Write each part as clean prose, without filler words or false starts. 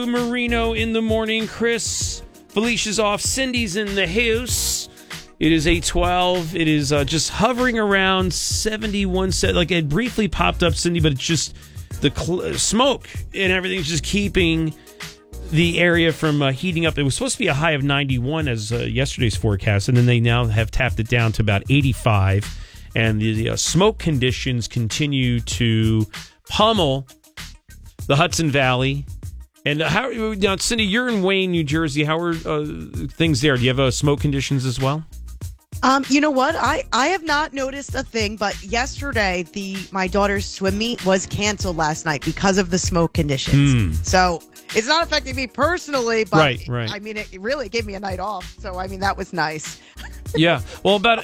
Marino in the morning. Chris, Felicia's off. Cindy's in the house. It is 8:12. It is just hovering around 71. Like it briefly popped up, Cindy, but it's just the smoke and everything's just keeping the area from heating up. It was supposed to be a high of 91 as yesterday's forecast, and then they now have tapped it down to about 85. And the smoke conditions continue to pummel the Hudson Valley. And now, Cindy, you're in Wayne, New Jersey. How are things there? Do you have smoke conditions as well? You know what? I have not noticed a thing, but yesterday my daughter's swim meet was canceled last night because of the smoke conditions. So it's not affecting me personally, but right. I mean, it really gave me a night off. So, I mean, that was nice. Yeah. Well, about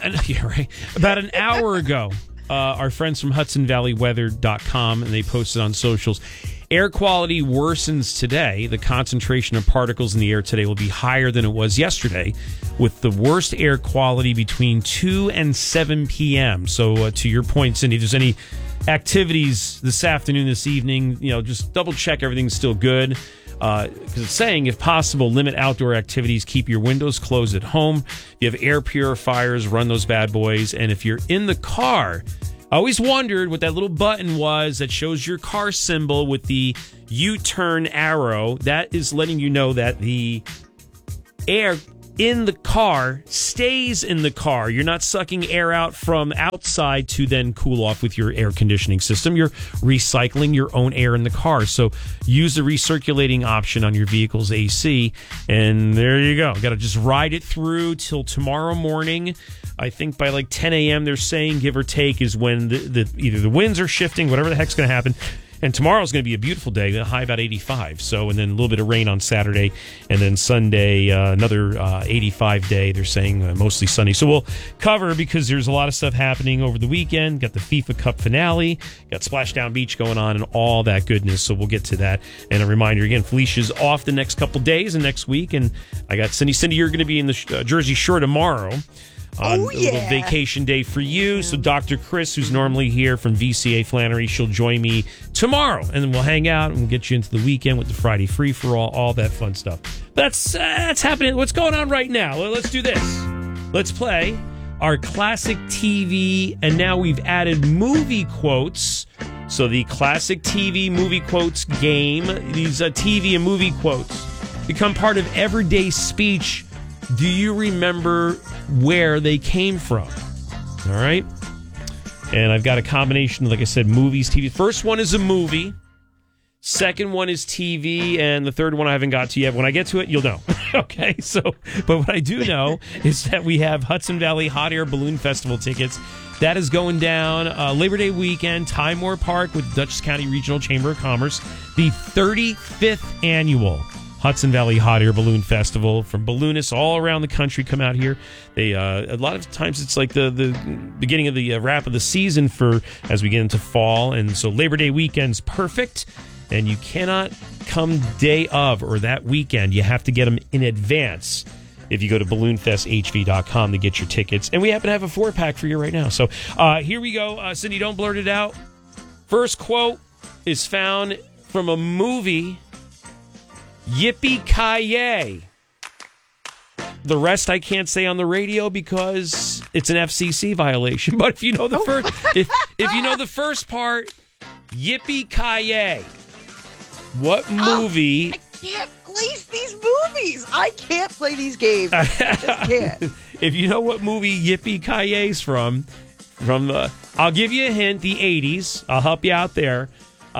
an hour ago, our friends from HudsonValleyWeather.com, and they posted on socials, air quality worsens today. The concentration of particles in the air today will be higher than it was yesterday, with the worst air quality between 2 and 7 p.m. So to your point, Cindy, if there's any activities this afternoon, this evening, just double check everything's still good. Because it's saying, if possible, limit outdoor activities, keep your windows closed at home. You have air purifiers, run those bad boys. And if you're in the car, I always wondered what that little button was that shows your car symbol with the U-turn arrow. That is letting you know that the air in the car stays in the car. You're not sucking air out from outside to then cool off with your air conditioning system. You're recycling your own air in the car. So use the recirculating option on your vehicle's AC. And there you go. Got to just ride it through till tomorrow morning. I think by like 10 a.m. they're saying, give or take, is when either the winds are shifting, whatever the heck's going to happen. And tomorrow's going to be a beautiful day, a high about 85. So, and then a little bit of rain on Saturday, and then Sunday, another 85 day. They're saying mostly sunny. So we'll cover, because there's a lot of stuff happening over the weekend. Got the FIFA Cup finale, got Splashdown Beach going on, and all that goodness. So we'll get to that. And a reminder again, Felicia's off the next couple days and next week, and I got Cindy. Cindy, you're going to be in the Jersey Shore tomorrow. A little vacation day for you. So Dr. Chris, who's normally here from VCA Flannery, she'll join me tomorrow, and then we'll hang out and we'll get you into the weekend with the Friday free-for-all, all that fun stuff. That's happening. What's going on right now? Well, let's do this. Let's play our classic TV, and now we've added movie quotes. So the classic TV movie quotes game, these TV and movie quotes become part of everyday speech. Do you remember where they came from? All right. And I've got a combination, like I said, movies, TV. First one is a movie. Second one is TV. And the third one I haven't got to yet. When I get to it, you'll know. Okay. But what I do know is that we have Hudson Valley Hot Air Balloon Festival tickets. That is going down Labor Day weekend, Timor Park with Dutchess County Regional Chamber of Commerce. The 35th annual Hudson Valley Hot Air Balloon Festival, from balloonists all around the country come out here. They a lot of times it's like the beginning of the wrap of the season for as we get into fall, and so Labor Day weekend's perfect, and you cannot come day of or that weekend. You have to get them in advance if you go to balloonfesthv.com to get your tickets. And we happen to have a 4-pack for you right now. So here we go. Cindy, don't blurt it out. First quote is found from a movie, Yippee-ki-yay. The rest I can't say on the radio because it's an FCC violation. But if you know the first, if you know the first part, Yippee-ki-yay. What movie? I can't place these movies. I can't play these games. I just can't. If you know what movie Yippee-ki-yay's from the, I'll give you a hint. The 80s. I'll help you out there.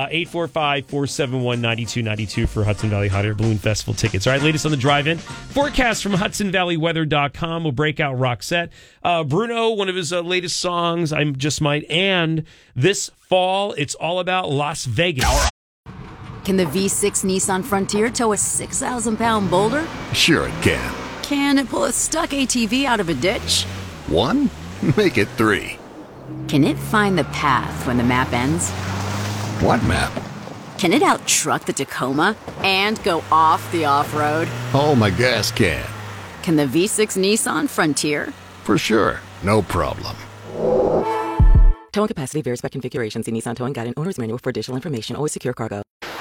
845-471-9292 for Hudson Valley Hot Air Balloon Festival tickets. All right, latest on the drive-in. Forecast from HudsonValleyWeather.com. We'll break out Roxette. Bruno, one of his latest songs, I Just Might. And this fall, it's all about Las Vegas. Can the V6 Nissan Frontier tow a 6,000-pound boulder? Sure it can. Can it pull a stuck ATV out of a ditch? 1? Make it 3. Can it find the path when the map ends? What map? Can it out-truck the Tacoma and go off the off-road? Oh, my gas can. Can the V6 Nissan Frontier? For sure. No problem. Towing capacity varies by configuration. See Nissan Towing Guide and Owner's Manual for additional information. Always secure cargo.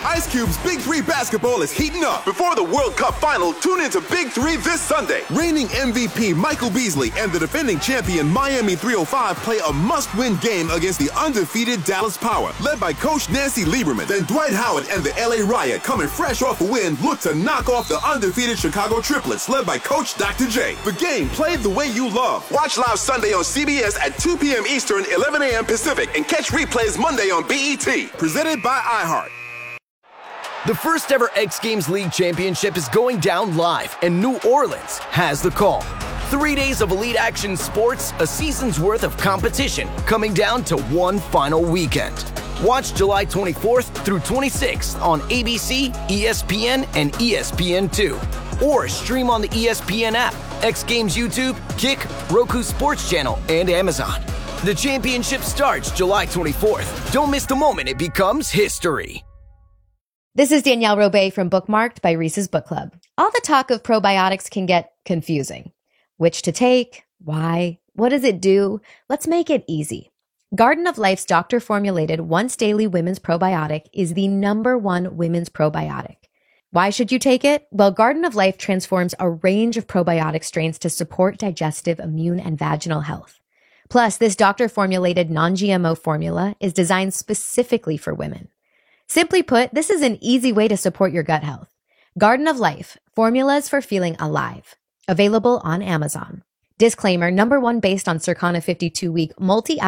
Ice Cube's Big Three basketball is heating up. Before the World Cup final, tune into Big Three this Sunday. Reigning MVP Michael Beasley and the defending champion Miami 305 play a must-win game against the undefeated Dallas Power, led by Coach Nancy Lieberman. Then Dwight Howard and the LA Riot, coming fresh off a win, look to knock off the undefeated Chicago Triplets, led by Coach Dr. J. The game played the way you love. Watch live Sunday on CBS at 2 p.m. Eastern, 11 a.m. Pacific, and catch replays Monday on BET. Presented by iHeart. The first ever X Games League Championship is going down live, and New Orleans has the call. 3 days of elite action sports, a season's worth of competition, coming down to one final weekend. Watch July 24th through 26th on ABC, ESPN, and ESPN2. Or stream on the ESPN app, X Games YouTube, Kick, Roku Sports Channel, and Amazon. The championship starts July 24th. Don't miss the moment it becomes history. This is Danielle Robay from Bookmarked by Reese's Book Club. All the talk of probiotics can get confusing. Which to take? Why? What does it do? Let's make it easy. Garden of Life's doctor-formulated once-daily women's probiotic is the #1 women's probiotic. Why should you take it? Well, Garden of Life transforms a range of probiotic strains to support digestive, immune, and vaginal health. Plus, this doctor-formulated non-GMO formula is designed specifically for women. Simply put, this is an easy way to support your gut health. Garden of Life, formulas for feeling alive. Available on Amazon. Disclaimer, #1 based on Circana 52-week multi